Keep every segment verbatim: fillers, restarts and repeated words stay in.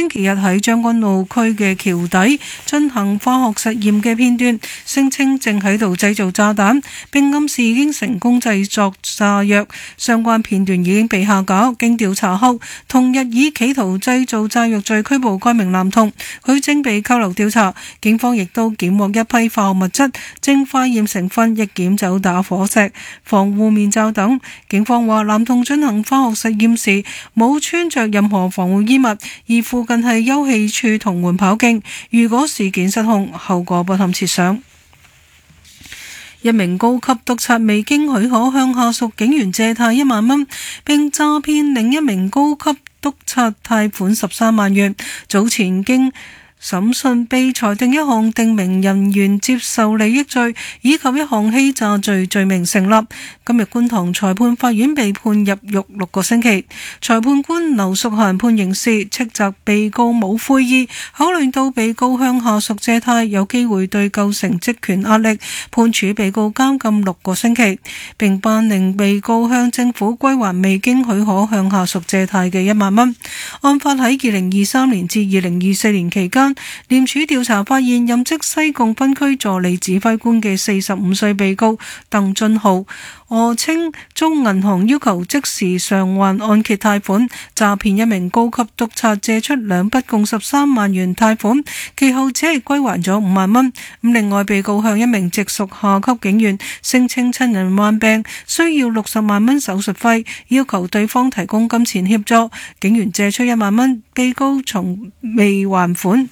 星期日喺將軍澳區嘅橋底進行化學實驗嘅片段，聲稱正喺度製造炸彈，並暗示已經成功製作炸藥。相關片段已經被下架，經調查後，同日以企圖製造炸藥罪拘捕該名男童，佢正被扣留調查。警方亦都檢獲一批化學物質，正化驗成分，亦檢走打火石、防護面罩等。警方話，男童進行化學實驗時冇穿着任何防護衣物，而附近係休憩處同緩跑徑。如果事件失控，後果不堪設想。一名高級督察未經許可向下屬警員借貸一萬蚊，並詐騙另一名高級督察貸款十三萬元。早前經審訊被裁定一項定名人員接受利益罪以及一項欺詐罪罪名成立。今日觀塘裁判法院被判入獄六個星期。裁判官劉淑嫻判刑時斥責被告冇悔意，考慮到被告向下屬借貸有機會對構成職權壓力，判處被告監禁六個星期，並頒令被告向政府歸還未經許可向下屬借貸嘅一萬蚊。案發喺二零二三年至二零二四年期間，廉署調查發現，任職西貢分區助理指揮官嘅四十五歲被告鄧俊浩，訛稱遭銀行要求即時償還按揭貸款，詐騙一名高級督察借出兩筆共十三萬元貸款，其後只係歸還咗五萬蚊。另外，被告向一名直屬下級警員聲稱親人患病，需要六十萬蚊手術費，要求對方提供金錢協助。警員借出一萬蚊，被告從未還款。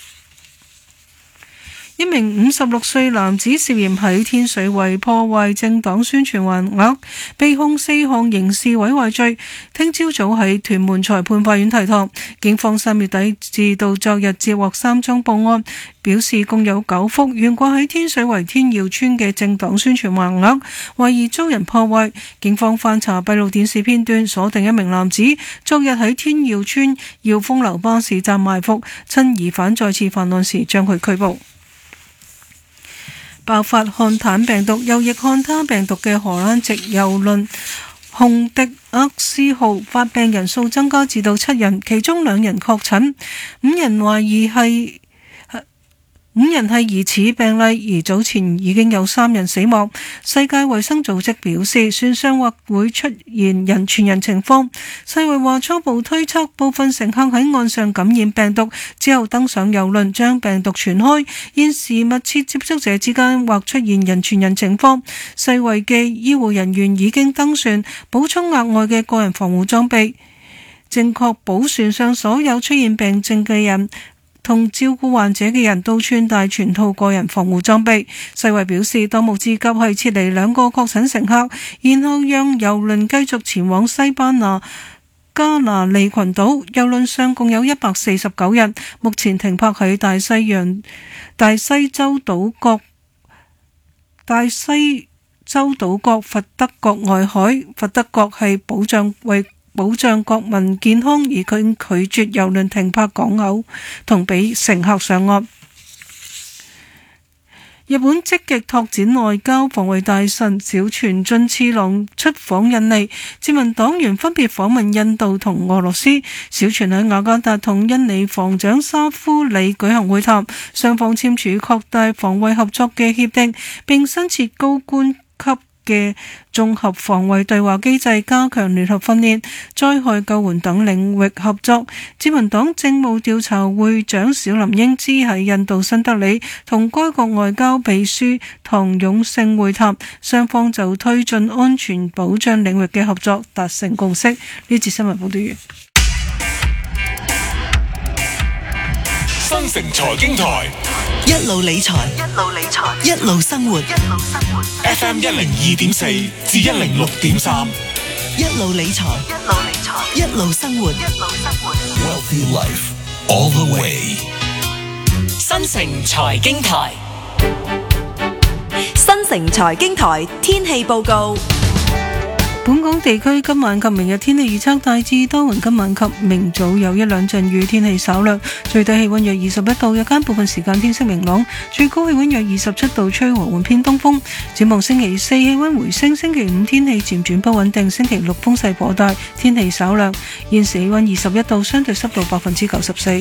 一名五十六歲男子涉嫌喺天水圍破壞政黨宣傳橫額，被控四項刑事毀壞罪。聽朝早喺屯門裁判法院提堂。警方三月底至到昨日接獲三宗報案，表示共有九幅懸掛喺天水圍天耀村嘅政黨宣傳橫額，懷疑遭人破壞。警方翻查閉路電視片段，鎖定一名男子昨日喺天耀村耀豐樓巴士站埋伏，趁疑犯再次犯案時將佢拘捕。爆發漢坦病毒又譯漢他病毒嘅荷蘭籍郵輪紅迪厄斯號發病人數增加至到七人，其中兩人確診，五人懷疑係五人係疑似病例，而早前已經有三人死亡。世界衛生組織表示，船上或會出現人傳人情況。世衛話初步推測，部分乘客喺岸上感染病毒之後登上郵輪，將病毒傳開。現時密切接觸者之間或出現人傳人情況。世衛嘅醫護人員已經登船，補充額外嘅個人防護裝備，正確保船上所有出現病症嘅人同照顧患者嘅人都穿戴全套個人防護裝備。世衛表示，當務之急係撤離兩個確診乘客，然後讓郵輪繼續前往西班牙加那利群島。郵輪上共有一百四十九人，目前停泊喺大西洋大西洲島國大西洲島國佛得角外海。佛得角係保障為保障國民健康，而佢拒絕郵輪停泊港口同俾乘客上岸。日本積極拓展外交，防衛大臣小泉進次郎出訪印尼，自民黨員分別訪問印度同俄羅斯。小泉喺雅加達同印尼防長沙夫里舉行會談，雙方簽署擴大防衛合作嘅協定，並新設高官級嘅綜合防衛對話機制，加強聯合訓練、災害救援等領域合作。自民黨政務調查會長小林英姿喺印度新德里同該國外交秘書唐勇勝會談，雙方就推進安全保障領域嘅合作達成共識。呢節新聞報道完。 新城財經台， 一路理財， 一路理財， 一路生活， 一路生活。 F M 一零二點四至一零六點三， 一路理財， 一路理財， 一路生活， 一路生活。 Wealthy Life all the way。 新城財經台， 新城財經台天氣報告。 本港地區今晚及明日天氣預測大致多雲，今晚及明早有一兩陣雨，天氣稍涼，最低氣溫約二十一度，日間部分時間天色明朗，最高氣溫約二十七度，吹和緩偏東風。展望星期四氣溫回升，星期五天氣漸轉不穩定，星期六風勢頗大，天氣稍涼。現時氣溫二十一度，相對濕度百分之九十四。